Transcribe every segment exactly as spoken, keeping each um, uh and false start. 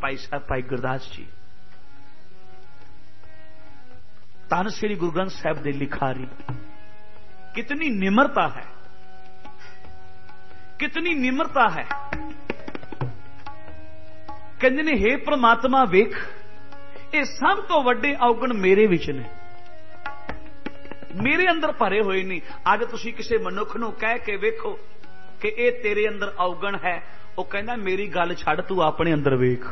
भाई साहब भाई गुरदास जी धन श्री गुरु ग्रंथ साहब दे लिखारी, कितनी निम्रता है, कितनी निम्रता है। कहते ने हे परमात्मा वेख ये सब तो वड्डे अवगुण मेरे विच ने, मेरे अंदर भरे हुए नहीं। अज तुसी किसी मनुख नूं कह के वेखो कि ये तेरे अंदर अवगुण है, वो कहना मेरी गल छड़ तू अपने अंदर वेख,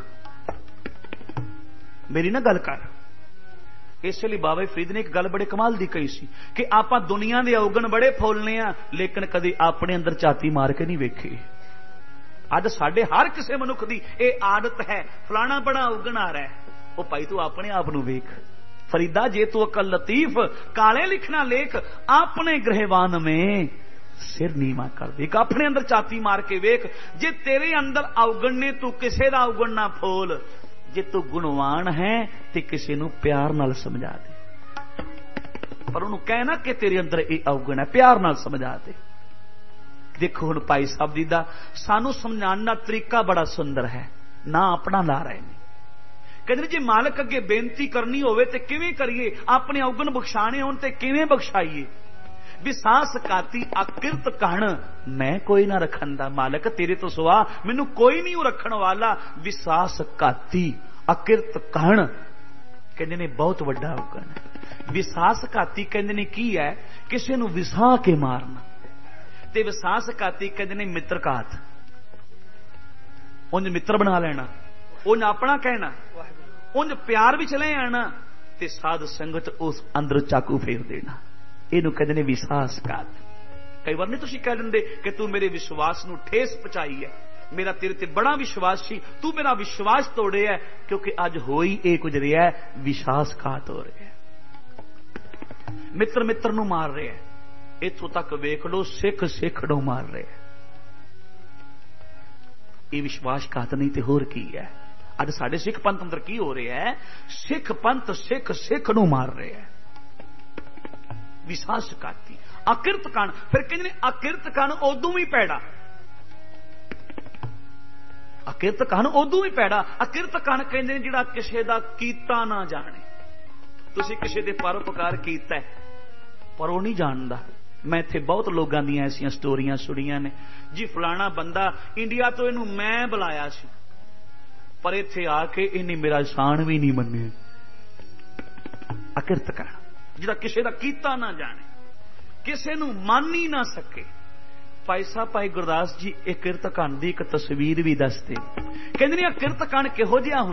मेरी ना गल कर। इसलिए बाबा फरीद ने एक गल बड़े कमाल दी कही सी कि आपां दुनिया दे अवगुण बड़े फौलने आ, लेकिन कदे अपने अंदर झाती मार के नहीं वेखे। अज साडे हर किसी मनुख दी ये आदत है, फलाना बड़ा अवगुण आ रहा है, वो भाई तू अपने आप नूं वेख। फरीदा जे तू अकल लतीफ काले लिखना लेख, अपने ग्रहवान में सिर नीवा कर देख, अपने अंदर छाती मार के वेख। जे तेरे अंदर अवगुण ने तू किसी दा अवगुण ना फोल, जे तू गुणवान है तो किसी नूं प्यार नाल समझा दे, पर उन्होंने कहना कि तेरे अंदर ये अवगुण है, प्यार नाल समझा दे। देखो हुण भाई साहब जी दा सानू समझाने का तरीका बड़ा सुंदर है, ना अपना ला रहे हैं। कहते जे मालक अगे बेनती करनी होवे ते किवें करिए, अपने अवगुण बख्शाने होण ते किवें बख्शाइए। विसास काती अकिरत कहण मैं कोई ना रखन दा, मालक तेरे तो सुआ मैनू कोई नहीं रखण वाला। विसास काती अकिरत कहण कहते ने बहुत वड्डा अवगुण है। विसास काती कहते ने की है, किसी नू विसा के मारना, ते विसास काती कहते ने मित्र घात, उंज मित्र बना लेना, उंज अपना कहना, उंज प्यार भी चले आना, ते साध संगत उस अंदर चाकू फेर देना, इनू कहते ने विश्वासघात। कई बार नहीं तुसीं कह दिंदे कि तू मेरे विश्वास नू ठेस पहुंचाई है, मेरा तेरे ते बड़ा विश्वास सी, तू मेरा विश्वास तोड़े है, क्योंकि अज हो ही ये कुछ रहा है, विश्वासघात हो रहा है। मित्र मित्र नू मार रहे हैं, इथों तक वेख लो सिख सिख नू मार रहे हैं। ये विश्वासघात नहीं तो होर की है। अज साडे सिख पंथ अंदर की हो रहा है, सिख पंथ सिख सिख नू मार रहे हैं। विश्वासघाती अकिरत कण, फिर कहते अकिरत कण उदों भी पैड़ा, अकिरत कण उदों भी पैड़ा। अकिरत कण कहते जिहड़ा किसी दा कीता ना जाने। तुसीं किसी दे परोपकार कीता पर वो नहीं जानदा। मैं इत्थे बहुत लोगों दी ऐसियां स्टोरियां सुनियां ने जी, फलाना बंदा इंडिया तो इनू मैं बुलाया सी, पर इत्थे आके इन्हें मेरा शान भी नहीं मन्ने। अकिरत कण जिहड़ा किसी दा कीता ना जाने, किसी नू मान ही ना सके। भाई साहब भाई गुरदास जी एक किरत कण दी एक तस्वीर भी दसदे, कहंदे ने किरत कण किहो जिहा